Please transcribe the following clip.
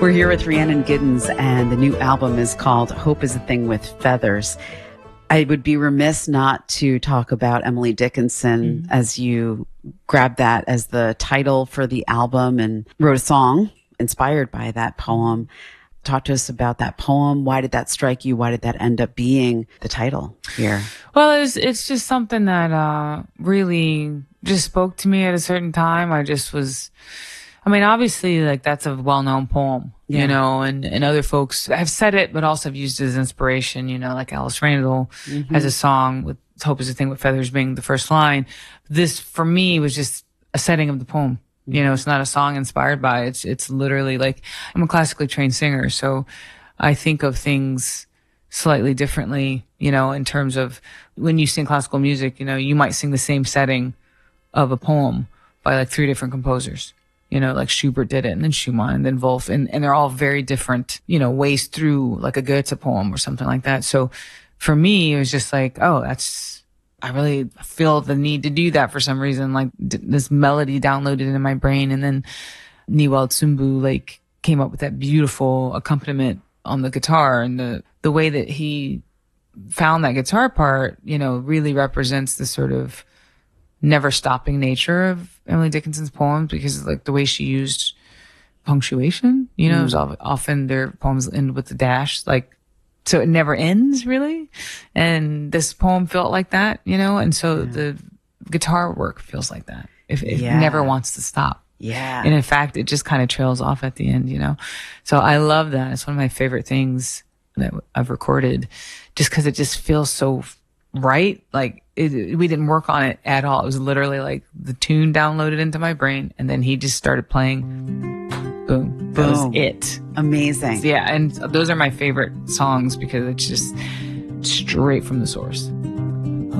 We're here with Rhiannon Giddens, and the new album is called Hope is a Thing with Feathers. I would be remiss not to talk about Emily Dickinson as you grabbed that as the title for the album and wrote a song inspired by that poem. Talk to us about that poem. Why did that strike you? Why did that end up being the title here? Well, it's just something that really just spoke to me at a certain time. Obviously, like, that's a well-known poem, you know, and other folks have said it, but also have used it as inspiration, you know, like Alice Randall has a song with Hope is a Thing with Feathers being the first line. This, for me, was just a setting of the poem. You know, it's not a song inspired by it. It's literally like, I'm a classically trained singer, so I think of things slightly differently, you know, in terms of when you sing classical music, you know, you might sing the same setting of a poem by like 3 different composers. You know, like Schubert did it, and then Schumann, and then Wolf, and they're all very different, you know, ways through like a Goethe poem or something like that. So for me, it was just like, I really feel the need to do that for some reason. Like this melody downloaded into my brain, and then Niwald Sumbu like came up with that beautiful accompaniment on the guitar, and the way that he found that guitar part, you know, really represents the sort of never stopping nature of Emily Dickinson's poems, because like the way she used punctuation, you know, it was often their poems end with a dash, like, so it never ends really. And this poem felt like that, you know, and so the guitar work feels like that. It never wants to stop. Yeah. And in fact, it just kind of trails off at the end, you know? So I love that. It's one of my favorite things that I've recorded, just because it just feels so right. Like we didn't work on it at all. It was literally like the tune downloaded into my brain, and then he just started playing. Boom. That was it. Amazing. So, yeah. And those are my favorite songs because it's just straight from the source.